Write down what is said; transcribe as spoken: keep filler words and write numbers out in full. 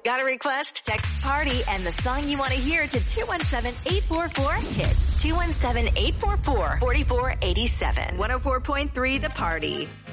Got a request? Text PARTY and the song you want to hear to two one seven, eight four four, hits. two one seven, eight four four, four four eight seven. one oh four point three The Party.